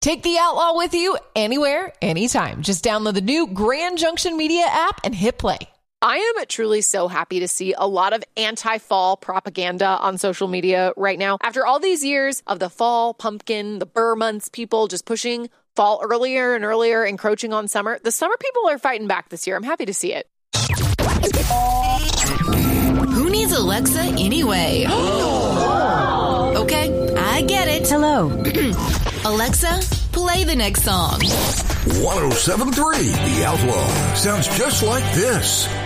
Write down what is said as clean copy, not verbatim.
Take the Outlaw with you anywhere, anytime. Just download the new Grand Junction Media app and hit play. I am truly so happy to see a lot of anti-fall propaganda on social media right now. After all these years of the fall, pumpkin, the Burr months, people just pushing fall earlier and earlier, encroaching on summer, the summer people are fighting back this year. I'm happy to see it. Who needs Alexa anyway? Okay, I get it. Hello. Alexa, play the next song. 107.3 The Outlaw sounds just like this.